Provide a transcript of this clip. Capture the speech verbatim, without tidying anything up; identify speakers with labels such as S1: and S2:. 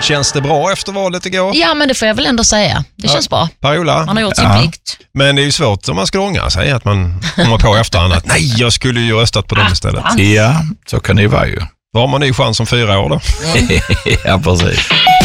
S1: Känns det bra efter valet igår?
S2: Ja, men det får jag väl ändå säga. Det
S1: ja.
S2: känns bra.
S1: Per-Ola?
S2: Man har gjort sin
S3: ja.
S2: plikt.
S1: Men det är ju svårt om man ska ångra sig att man kommer på efterhand att nej, jag skulle ju röstat på dem istället.
S3: Ja, så kan det ju vara ju.
S1: Då har man ny chans om fyra år då.
S3: Ja, precis.